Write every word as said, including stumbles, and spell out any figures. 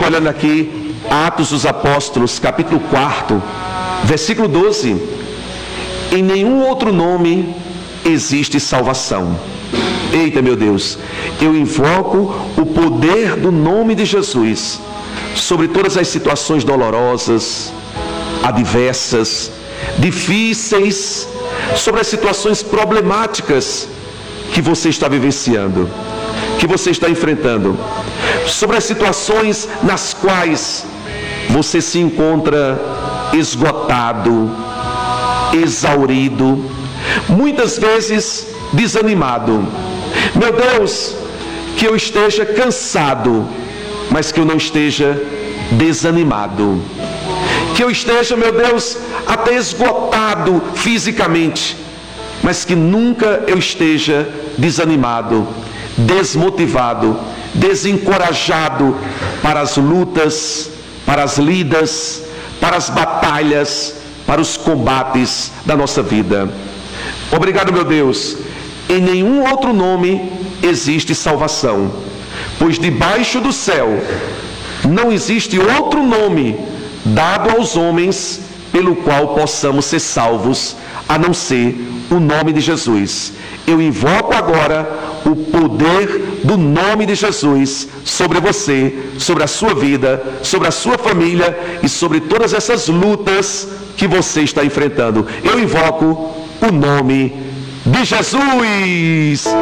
fico olhando aqui, Atos dos Apóstolos, capítulo quatro, versículo doze. Em nenhum outro nome existe salvação. Eita, meu Deus, eu invoco o poder do nome de Jesus sobre todas as situações dolorosas, adversas, difíceis, sobre as situações problemáticas que você está vivenciando, que você está enfrentando, sobre as situações nas quais você se encontra esgotado, exaurido, muitas vezes desanimado. Meu Deus, que eu esteja cansado, mas que eu não esteja desanimado. Que eu esteja, meu Deus, até esgotado fisicamente, mas que nunca eu esteja desanimado, desmotivado, desencorajado para as lutas, para as lidas, para as batalhas, para os combates da nossa vida. Obrigado, meu Deus. Em nenhum outro nome existe salvação, pois debaixo do céu não existe outro nome dado aos homens pelo qual possamos ser salvos, a não ser o nome de Jesus. Eu invoco agora o poder do nome de Jesus sobre você, sobre a sua vida, sobre a sua família e sobre todas essas lutas que você está enfrentando. Eu invoco o nome de Jesus.